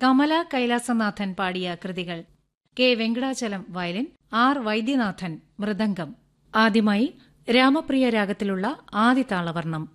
കമല കൈലാസനാഥൻ പാടിയ കൃതികൾ. K Venkatachalam violin, R Vaidyanathan mridangam. ആദ്യമായി രാമപ്രിയ രാഗത്തിലുള്ള ആദിതാളവർണം.